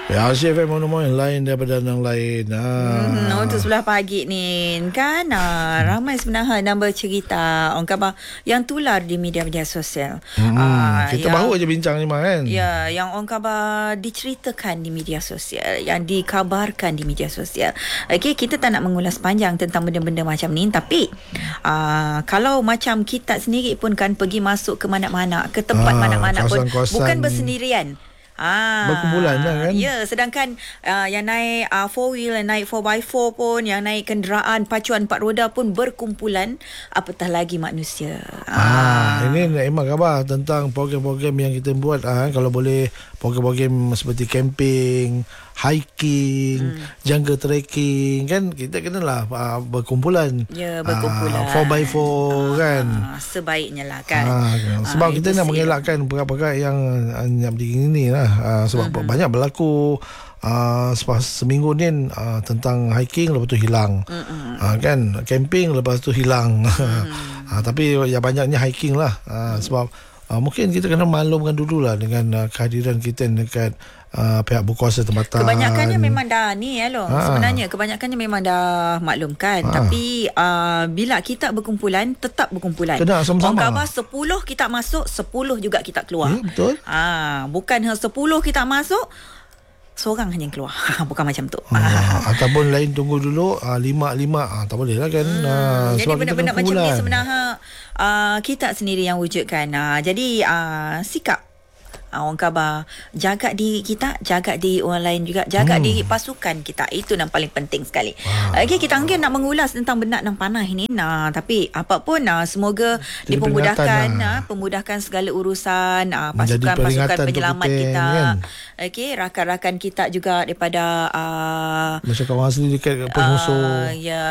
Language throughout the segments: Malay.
Ya, CFM Monomo yang lain daripada yang lain. Untuk sebelah pagi ni kan ramai sebenarnya yang bercerita orang khabar yang tular di media-media sosial. Kita baru aja bincang ni kan. Ya, yang orang khabar diceritakan di media sosial, yang dikabarkan di media sosial. Okey, kita tak nak mengulas panjang tentang benda-benda macam ni, tapi kalau macam kita sendiri pun kan pergi masuk ke mana-mana, ke tempat mana-mana pun bukan bersendirian. Berkumpulan kan. Ya, sedangkan yang naik 4-wheel, yang naik 4x4 pun, yang naik kenderaan pacuan 4 roda pun berkumpulan, apatah lagi manusia. Ini memang khabar tentang program-program yang kita buat. Kalau boleh program-program seperti camping, hiking, jungle trekking kan, kita kenalah berkumpulan. Ya, berkumpulan 4x4 kan. Sebaiknya lah kan. Sebab kita nak mengelakkan perkara-perkara yang begini lah. Sebab banyak berlaku seminggu ni tentang hiking, lepas tu hilang. Kan, camping lepas tu hilang. Tapi yang banyaknya hiking lah. Sebab mungkin kita kena maklumkan dululah dengan kehadiran kita dekat pihak berkuasa tempatan. Kebanyakannya memang dah ni sebenarnya kebanyakannya memang dah maklumkan. Tapi bila kita berkumpulan, tetap berkumpulan. Kena sama-sama. Orang khabar 10 kita masuk, 10 juga kita keluar. Ya, betul. Bukan 10 kita masuk, seorang hanya keluar. Bukan macam tu. Ataupun lain tunggu dulu 5-5. Tak boleh lah kan. Jadi benda-benda macam ni sebenarnya kita sendiri yang wujudkan. Jadi sikap orang khabar, jaga diri kita, jaga diri orang lain juga, jaga diri pasukan kita. Itu yang paling penting sekali. Okay, kita mungkin nak mengulas tentang benak dan panah ini. Tapi apapun, semoga dipermudahkan, pemudahkan segala urusan pasukan-pasukan penyelamat kita kan? Okay, rakan-rakan kita juga daripada macam kawan asli dekat Pengusuh,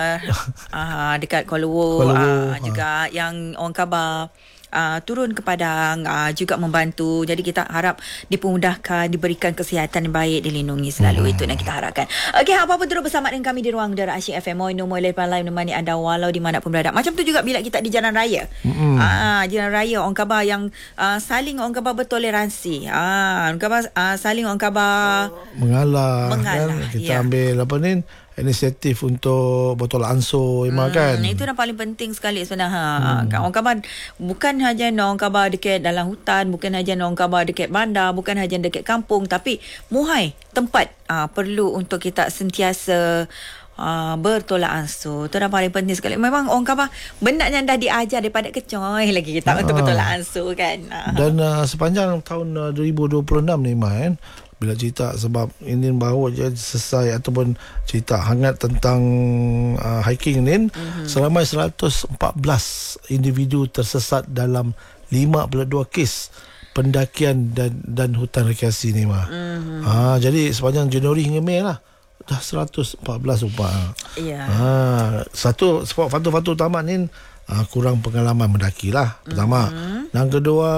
dekat Kuala Lumpur, juga yang orang khabar turun ke Padang juga membantu. Jadi kita harap dipermudahkan, diberikan kesihatan yang baik, dilindungi selalu. Itu yang kita harapkan. Okey, apa-apa terus bersama dengan kami di Ruang Udara Asyik FM Mono Live menemani anda walau di mana pun berada. Macam tu juga bila kita di jalan raya. Jalan raya orang khabar yang saling orang khabar bertoleransi. Orang khabar saling orang khabar mengalah kan? Kita ambil apa ni, inisiatif untuk botol ansur kan. Itu yang paling penting sekali sebenarnya. Orang khabar bukan hanya orang khabar dekat dalam hutan, bukan hanya orang khabar dekat bandar, bukan hanya dekat kampung, tapi muhai tempat perlu untuk kita sentiasa bertolak ansur. Itu yang paling penting sekali. Memang orang khabar benda yang dah diajar daripada kecil lagi kita untuk bertolak ansur kan. Dan sepanjang tahun 2026 ni kan, bila cerita, sebab ini baru je selesai ataupun cerita hangat tentang hiking ni, seramai 114 individu tersesat dalam 52 kes pendakian dan hutan rekreasi ni jadi sepanjang Januari hingga Mei lah dah 114 rupa. Satu sebab faktor-faktor utama ni kurang pengalaman mendaki lah pertama. Yang kedua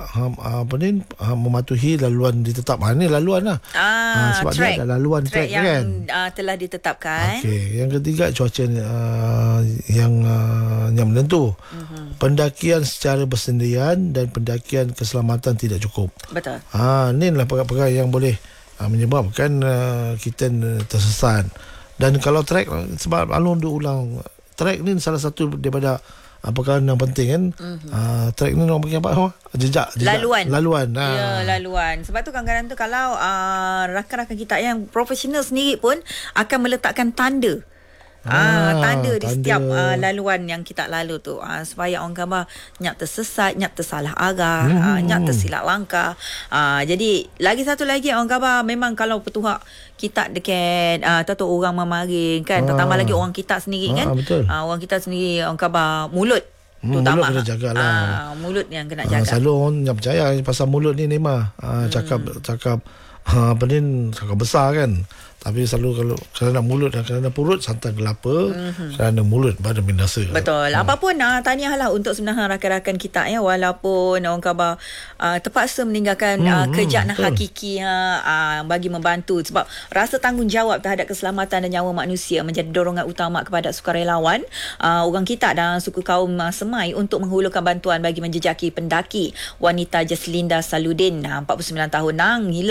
mematuhi laluan ditetap. Ni laluan lah. Sebab track, dia ada laluan track yang kan telah ditetapkan. Yang ketiga cuaca yang menentu. Pendakian secara bersendirian dan pendakian keselamatan tidak cukup. Betul. Ni lah perkara-perkara yang boleh menyebabkan kita tersesat. Dan kalau track, sebab alun diulang, track ni salah satu daripada perkara yang penting kan. Track ni orang panggil apa? Jejak laluan. Ya, laluan. Sebab tu kadang-kadang tu kalau rakan-rakan kita yang profesional sendiri pun akan meletakkan tanda. Tanda di setiap laluan yang kita lalu tu, supaya orang khabar nyak tersesat, nyak tersalah arah, nyak tersilap langkah. Jadi lagi satu lagi orang khabar, memang kalau petuhak kita dekat tahu orang memaring kan, terutama lagi orang kita sendiri kan. Orang kita sendiri orang khabar mulut mulut kena jagalah. Mulut yang kena jaga. Selalu orang yang percaya pasal mulut ni memang cakap apa ni, cakap besar kan. Tapi selalu kalau kerana mulut dan kerana perut santan kelapa, kerana mulut badan binasa. Betul. Apapun tahniahlah untuk sebenarnya rakan-rakan kita walaupun orang khabar terpaksa meninggalkan kerjaan hakiki bagi membantu, sebab rasa tanggungjawab terhadap keselamatan dan nyawa manusia menjadi dorongan utama kepada sukarelawan orang kita dan suku kaum Semai untuk menghulurkan bantuan bagi menjejaki pendaki wanita Jaslinda Saludin 49 tahun hilang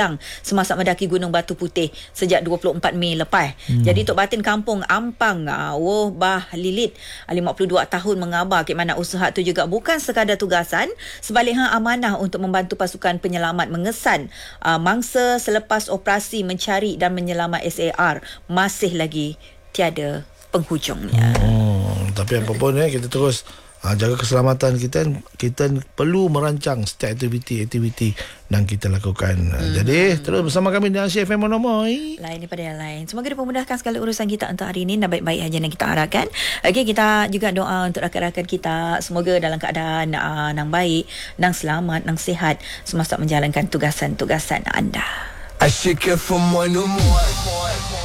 semasa mendaki Gunung Batu Putih sejak 24 Mei lepas. Jadi Tok Batin Kampung Ampang Woh Bah Lilit 52 tahun mengabar ke mana usaha tu juga bukan sekadar tugasan, sebaliknya amanah untuk membantu pasukan penyelamat mengesan mangsa selepas operasi mencari dan menyelamat SAR masih lagi tiada penghujungnya. Tapi apa pun kita terus jaga keselamatan kita. Kita perlu merancang setiap aktiviti yang kita lakukan. Jadi terus bersama kami di Asia FM Monomoi. Lain daripada yang lain. Semoga dipermudahkan segala urusan kita untuk hari ini dan baik-baik saja yang kita harapkan. Okey, kita juga doa untuk rakan-rakan kita semoga dalam keadaan yang baik, yang selamat, yang sihat semasa menjalankan tugasan-tugasan anda. I should get from one no more.